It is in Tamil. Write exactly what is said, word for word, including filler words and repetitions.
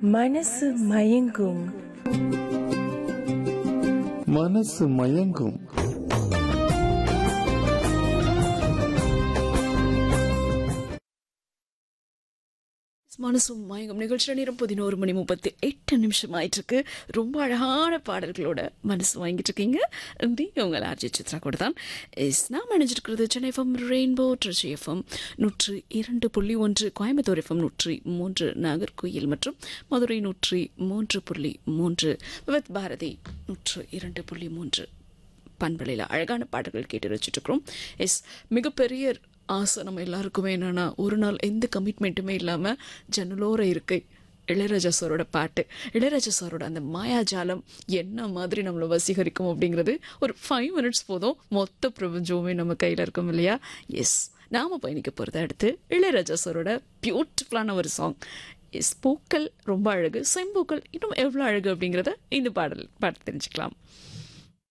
மனசு மயங்கும் மனசு மயங்கும் மனசும் மயங்கும் நிகழ்ச்சி நேரம் பதினோரு மணி முப்பத்தி எட்டு நிமிஷம் ஆயிட்டு இருக்கு. ரொம்ப அழகான பாடல்களோட மனசு வாங்கிட்டு இருக்கீங்க. நீங்கள் உங்கள் ஆர்ஜி சித்ரா கூட தான் எஸ் நாம் நினைச்சிருக்கிறது. Chennai FM rainbow Trichy FM நூற்றி இரண்டு புள்ளி ஒன்று, கோயம்புத்தூர் எஃப்எம் நூற்றி மூன்று, நாகர்கோயில் மற்றும் மதுரை நூற்றி மூன்று புள்ளி மூன்று, வித் பாரதி நூற்று இரண்டு புள்ளி மூன்று பண்பலையில் அழகான பாடல்கள் கேட்டு வச்சுட்டு இருக்கிறோம். எஸ் மிகப்பெரிய ஆசை நம்ம எல்லாருக்குமே என்னென்னா, ஒரு நாள் எந்த கமிட்மெண்ட்டுமே இல்லாமல் ஜன்னலோர இருக்கை இளையராஜா சாரோட பாட்டு, இளையராஜா சாரோட அந்த மாயாஜாலம் என்ன மாதிரி நம்மளை வசீகரிக்கும் அப்படிங்கிறது ஒரு ஃபைவ் மினிட்ஸ் போதும் மொத்த பிரபஞ்சமே நம்ம கையில் இருக்கும் இல்லையா? எஸ் நாம் பயணிக்க போகிறத அடுத்து இளையராஜா சாரோட பியூட்டிஃபுல்லான ஒரு சாங். எஸ் பூக்கள் ரொம்ப அழகு, செம்பூக்கள் இன்னும் எவ்வளோ அழகு அப்படிங்கிறத இந்த பாடல் பாட்டு தெரிஞ்சுக்கலாம்.